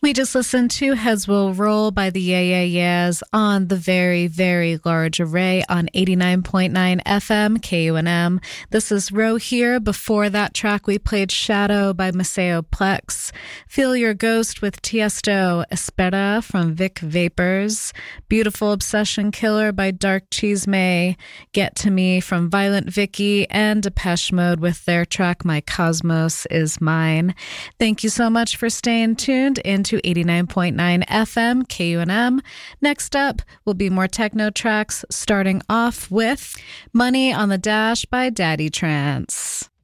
We just listened to Heads Will Roll by the Yeah Yeah Yeahs on the very, very large array on 89.9 FM KUNM. This is Ro here. Before that track, we played Shadow by Maceo Plex, Feel Your Ghost with Tiesto, Espera from Vic Vapors, Beautiful Obsession Killer by Dark Chisme, Get to Me from Violent Vicky, and Depeche Mode with their track My Cosmos Is Mine. Thank you so much for staying tuned into 89.9 FM KUNM. Next up will be more techno tracks, starting off with Money on the Dash by Daddy Trance.